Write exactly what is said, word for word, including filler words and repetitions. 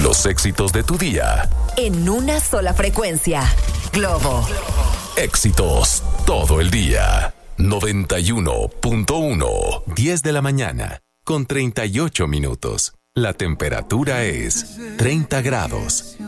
Los éxitos de tu día. En una sola frecuencia. Globo. Éxitos todo el día. noventa y uno punto uno. diez de la mañana, con treinta y ocho minutos. La temperatura es treinta grados.